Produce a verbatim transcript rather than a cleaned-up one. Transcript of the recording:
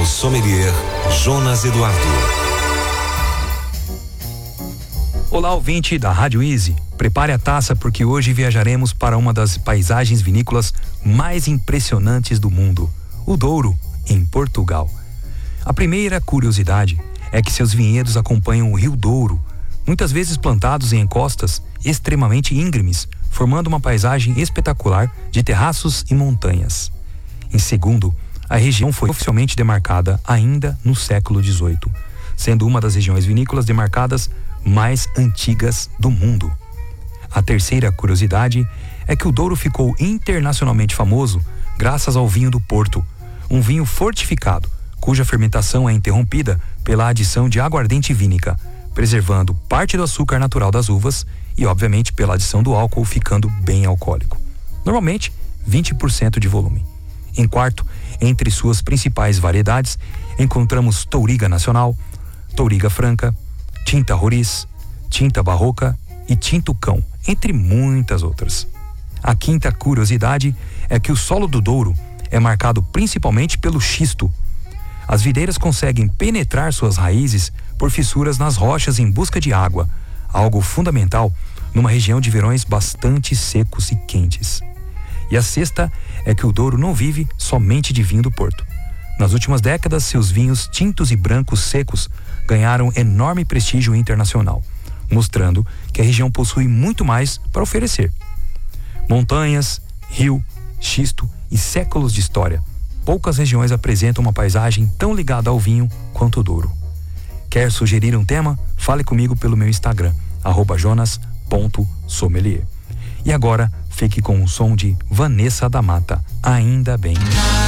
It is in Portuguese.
o sommelier Jonas Eduardo. Olá, ouvinte da Rádio Easy. Prepare a taça porque hoje viajaremos para uma das paisagens vinícolas mais impressionantes do mundo, o Douro, em Portugal. A primeira curiosidade é que seus vinhedos acompanham o Rio Douro, muitas vezes plantados em encostas extremamente íngremes, formando uma paisagem espetacular de terraços e montanhas. Em segundo, a região foi oficialmente demarcada ainda no século dezoito, sendo uma das regiões vinícolas demarcadas mais antigas do mundo. A terceira curiosidade é que o Douro ficou internacionalmente famoso graças ao vinho do Porto, um vinho fortificado, cuja fermentação é interrompida pela adição de aguardente vínica, preservando parte do açúcar natural das uvas e, obviamente, pela adição do álcool, ficando bem alcoólico. Normalmente, vinte por cento de volume. Em quarto, entre suas principais variedades, encontramos Touriga Nacional, Touriga Franca, Tinta Roriz, Tinta Barroca e Tinto Cão, entre muitas outras. A quinta curiosidade é que o solo do Douro é marcado principalmente pelo xisto. As videiras conseguem penetrar suas raízes por fissuras nas rochas em busca de água, algo fundamental numa região de verões bastante secos e quentes. E a sexta é que o Douro não vive somente de vinho do Porto. Nas últimas décadas, seus vinhos tintos e brancos secos ganharam enorme prestígio internacional, mostrando que a região possui muito mais para oferecer. Montanhas, rio, xisto e séculos de história. Poucas regiões apresentam uma paisagem tão ligada ao vinho quanto o Douro. Quer sugerir um tema? Fale comigo pelo meu Instagram, arroba jonas ponto sommelier. E agora, fique com o som de Vanessa da Mata, Ainda Bem.